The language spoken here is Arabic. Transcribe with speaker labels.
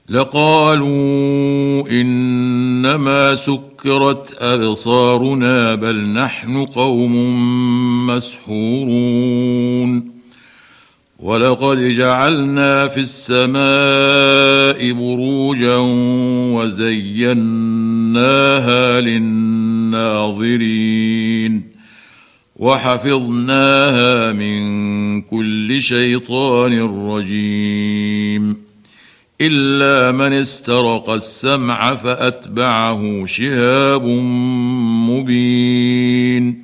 Speaker 1: لقالوا إنما سكرت أبصارنا بل نحن قوم مسحورون ولقد جعلنا في السماء بروجا وزيناها للناظرين وحفظناها من كل شيطان رجيم إلا من استرق السمع فأتبعه شهاب مبين